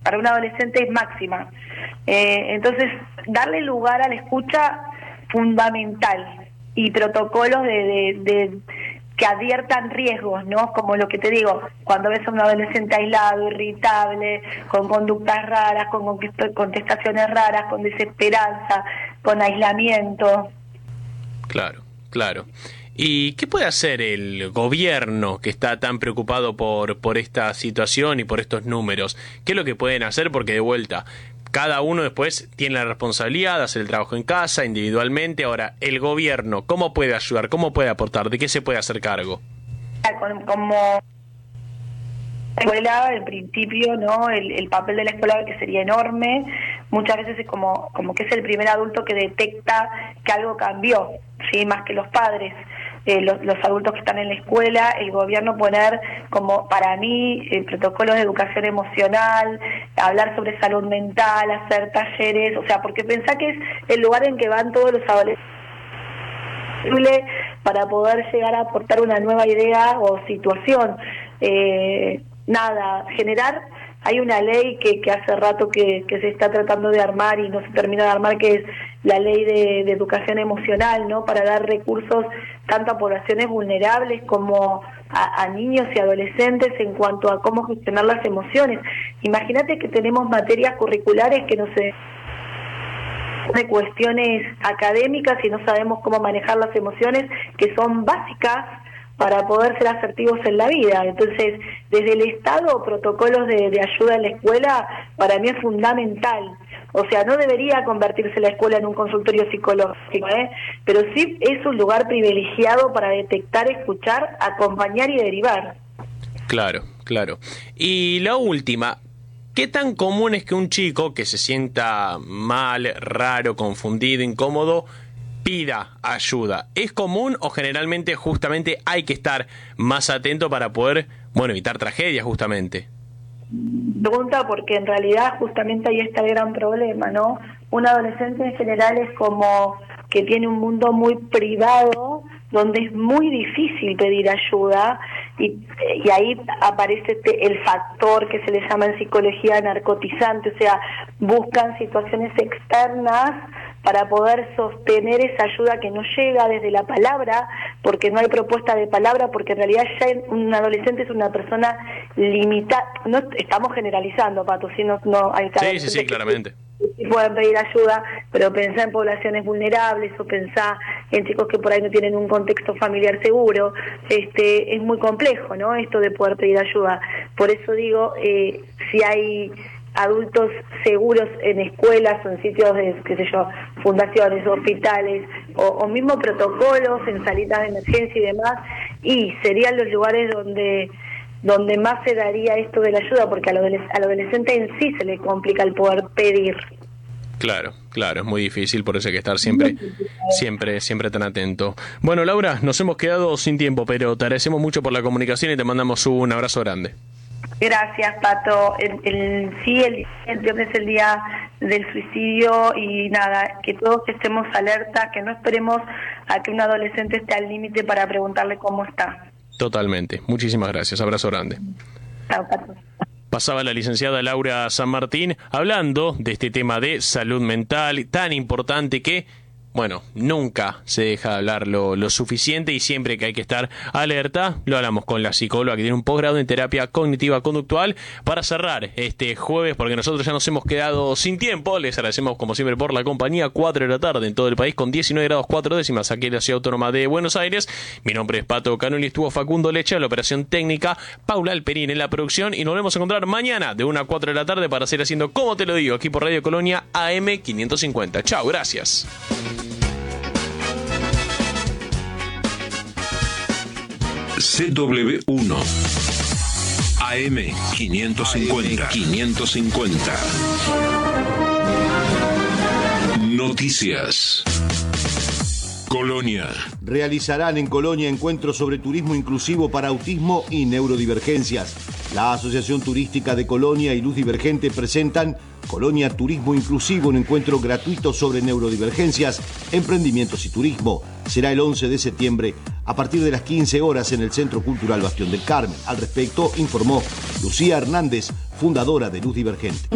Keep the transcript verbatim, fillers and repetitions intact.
para un adolescente es máxima. Eh, entonces, darle lugar a la escucha fundamental y protocolos de, de, de que adviertan riesgos, ¿no? Como lo que te digo, cuando ves a un adolescente aislado, irritable, con conductas raras, con contestaciones raras, con desesperanza, con aislamiento. Claro, claro. ¿Y qué puede hacer el gobierno que está tan preocupado por, por esta situación y por estos números? ¿Qué es lo que pueden hacer? Porque de vuelta, cada uno después tiene la responsabilidad de hacer el trabajo en casa, individualmente. Ahora, el gobierno, ¿cómo puede ayudar? ¿Cómo puede aportar? ¿De qué se puede hacer cargo? Como escuela, en principio, ¿no? El, el papel de la escuela, que sería enorme, muchas veces es como, como que es el primer adulto que detecta que algo cambió, ¿sí? Más que los padres. Eh, los, los adultos que están en la escuela, el gobierno poner como, para mí, eh, protocolos de educación emocional, hablar sobre salud mental, hacer talleres, o sea, porque pensá que es el lugar en que van todos los adolescentes para poder llegar a aportar una nueva idea o situación. Eh, nada, generar, hay una ley que, que hace rato que, que se está tratando de armar y no se termina de armar, que es la ley de, de educación emocional, ¿no? Para dar recursos tanto a poblaciones vulnerables como a, a niños y adolescentes en cuanto a cómo gestionar las emociones. Imagínate que tenemos materias curriculares que no se de cuestiones académicas y no sabemos cómo manejar las emociones, que son básicas para poder ser asertivos en la vida. Entonces, desde el Estado, protocolos de, de ayuda en la escuela, para mí es fundamental. O sea, no debería convertirse la escuela en un consultorio psicológico, ¿eh? Pero sí es un lugar privilegiado para detectar, escuchar, acompañar y derivar. Claro, claro. Y la última, ¿qué tan común es que un chico que se sienta mal, raro, confundido, incómodo, pida ayuda? ¿Es común o generalmente justamente hay que estar más atento para poder, bueno, evitar tragedias justamente? Pregunta, porque en realidad justamente ahí está el gran problema, ¿no? Un adolescente en general es como que tiene un mundo muy privado, donde es muy difícil pedir ayuda, y, y ahí aparece este, el factor que se le llama en psicología narcotizante, o sea, buscan situaciones externas para poder sostener esa ayuda que no llega desde la palabra, porque no hay propuesta de palabra, porque en realidad ya un adolescente es una persona limitada. No estamos generalizando, Pato, si no, no hay sí, sí, sí, claramente. Que pueden pedir ayuda, pero pensá en poblaciones vulnerables o pensá en chicos que por ahí no tienen un contexto familiar seguro. Este, es muy complejo, ¿no? Esto de poder pedir ayuda. Por eso digo, eh, si hay adultos seguros en escuelas o en sitios de, qué sé yo, fundaciones, hospitales, o, o mismo protocolos en salitas de emergencia y demás, y serían los lugares donde donde más se daría esto de la ayuda, porque al, adoles- al adolescente en sí se le complica el poder pedir. Claro, claro, es muy difícil, por eso hay que estar siempre, siempre, siempre tan atento. Bueno, Laura, nos hemos quedado sin tiempo, pero te agradecemos mucho por la comunicación y te mandamos un abrazo grande. Gracias, Pato. El, el, sí, el, el viernes es el día del suicidio y nada, que todos estemos alerta, que no esperemos a que un adolescente esté al límite para preguntarle cómo está. Totalmente. Muchísimas gracias. Abrazo grande. Chao, Pato. Pasaba la licenciada Laura San Martín hablando de este tema de salud mental tan importante que, bueno, nunca se deja de hablar lo, lo suficiente y siempre que hay que estar alerta, lo hablamos con la psicóloga que tiene un posgrado en terapia cognitiva conductual para cerrar este jueves, porque nosotros ya nos hemos quedado sin tiempo. Les agradecemos como siempre por la compañía. Cuatro de la tarde en todo el país con diecinueve grados cuatro décimas aquí en la Ciudad Autónoma de Buenos Aires. Mi nombre es Pato Canoli, estuvo Facundo Leche en la operación técnica, Paula Alperín en la producción y nos volvemos a encontrar mañana de una a cuatro de la tarde para seguir haciendo como te lo digo aquí por Radio Colonia A M quinientos cincuenta. Chao, gracias. C W uno A M quinientos cincuenta. quinientos cincuenta. Noticias. Colonia. Realizarán en Colonia encuentros sobre turismo inclusivo para autismo y neurodivergencias. La Asociación Turística de Colonia y Luz Divergente presentan Colonia Turismo Inclusivo, un encuentro gratuito sobre neurodivergencias, emprendimientos y turismo. Será el once de septiembre a partir de las quince horas en el Centro Cultural Bastión del Carmen. Al respecto informó Lucía Hernández, fundadora de Luz Divergente.